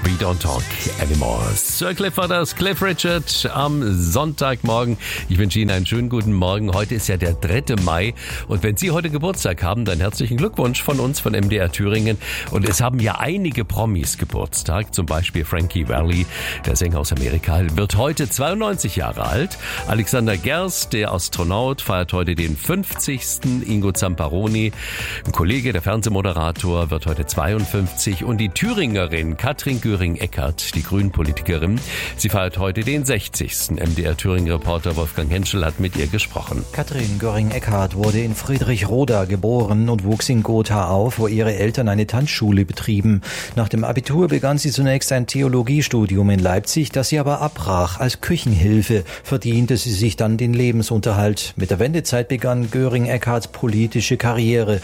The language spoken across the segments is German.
We Don't Talk Anymore. Sir Cliff war das, Cliff Richard am Sonntagmorgen. Ich wünsche Ihnen einen schönen guten Morgen. Heute ist ja der 3. Mai und wenn Sie heute Geburtstag haben, dann herzlichen Glückwunsch von uns, von MDR Thüringen. Und es haben ja einige Promis Geburtstag, zum Beispiel Frankie Valli, der Sänger aus Amerika, wird heute 92 Jahre alt. Alexander Gerst, der Astronaut, feiert heute den 50. Ingo Zamparoni, ein Kollege, der Fernsehmoderator, wird heute 52 und die Thüringerin Katrin Göring-Eckardt, die Grünen-Politikerin, sie feiert heute den 60. MDR-Thüringen-Reporter Wolfgang Henschel hat mit ihr gesprochen. Katrin Göring-Eckardt wurde in Friedrichroda geboren und wuchs in Gotha auf, wo ihre Eltern eine Tanzschule betrieben. Nach dem Abitur begann sie zunächst ein Theologiestudium in Leipzig, das sie aber abbrach. Als Küchenhilfe verdiente sie sich dann den Lebensunterhalt. Mit der Wendezeit begann Göring-Eckardts politische Karriere.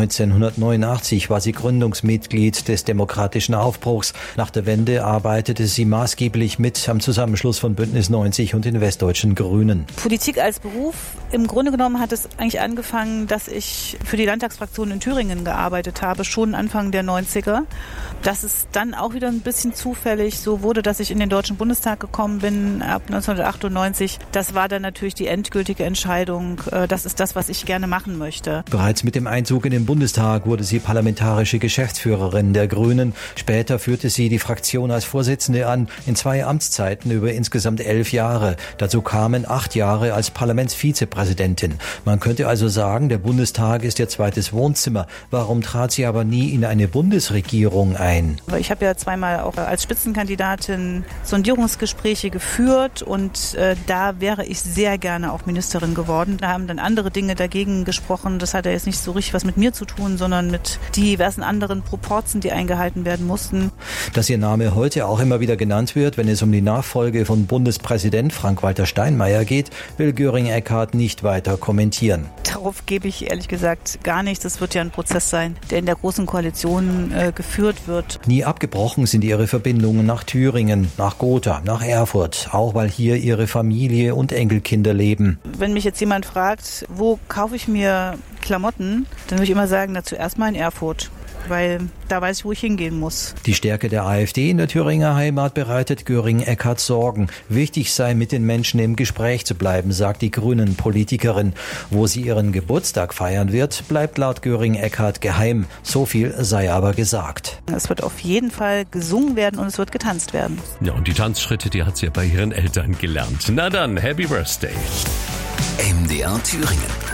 1989 war sie Gründungsmitglied des Demokratischen Aufbruchs. Nach der Wende arbeitete sie maßgeblich mit am Zusammenschluss von Bündnis 90 und den Westdeutschen Grünen. Politik als Beruf. Im Grunde genommen hat es eigentlich angefangen, dass ich für die Landtagsfraktion in Thüringen gearbeitet habe, schon Anfang der 90er. Dass es dann auch wieder ein bisschen zufällig so wurde, dass ich in den Deutschen Bundestag gekommen bin ab 1998. Das war dann natürlich die endgültige Entscheidung. Das ist das, was ich gerne machen möchte. Bereits mit dem Einzug in den Bundestag wurde sie parlamentarische Geschäftsführerin der Grünen. Später führte sie die Fraktion als Vorsitzende an, in 2 Amtszeiten über insgesamt 11 Jahre. Dazu kamen 8 Jahre als Parlamentsvizepräsidentin. Man könnte also sagen, der Bundestag ist ihr zweites Wohnzimmer. Warum trat sie aber nie in eine Bundesregierung ein? Ich habe ja zweimal auch als Spitzenkandidatin Sondierungsgespräche geführt und da wäre ich sehr gerne auch Ministerin geworden. Da haben dann andere Dinge dagegen gesprochen. Das hat ja jetzt nicht so richtig was mit mir zu tun, sondern mit diversen anderen Proporzen, die eingehalten werden mussten. Dass ihr Name heute auch immer wieder genannt wird, wenn es um die Nachfolge von Bundespräsident Frank-Walter Steinmeier geht, will Göring-Eckardt nicht weiter kommentieren. Darauf gebe ich ehrlich gesagt gar nichts. Das wird ja ein Prozess sein, der in der Großen Koalition geführt wird. Nie abgebrochen sind ihre Verbindungen nach Thüringen, nach Gotha, nach Erfurt, auch weil hier ihre Familie und Enkelkinder leben. Wenn mich jetzt jemand fragt, wo kaufe ich mir Klamotten, dann würde ich immer sagen, zuerst mal in Erfurt. Weil da weiß ich, wo ich hingehen muss. Die Stärke der AfD in der Thüringer Heimat bereitet Göring-Eckardt Sorgen. Wichtig sei, mit den Menschen im Gespräch zu bleiben, sagt die Grünen-Politikerin. Wo sie ihren Geburtstag feiern wird, bleibt laut Göring-Eckardt geheim. So viel sei aber gesagt. Es wird auf jeden Fall gesungen werden und es wird getanzt werden. Ja, und die Tanzschritte, die hat sie ja bei ihren Eltern gelernt. Na dann, Happy Birthday. MDR Thüringen.